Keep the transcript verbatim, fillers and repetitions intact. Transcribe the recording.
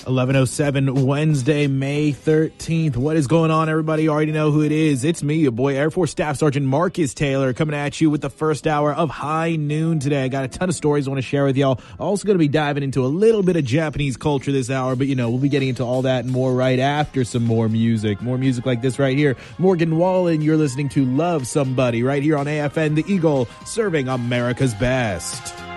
eleven oh seven, Wednesday, May thirteenth. What is going on, everybody? You already know who it is. It's me, your boy, Air Force Staff Sergeant Marcus Taylor, coming at you with the first hour of High Noon today. I got a ton of stories I want to share with y'all. Also going to be diving into a little bit of Japanese culture this hour, but, you know, we'll be getting into all that and more right after some more music. More music like this right here. Morgan Wallen, you're listening to Love Somebody right here on A F N, The Eagle, serving America's best.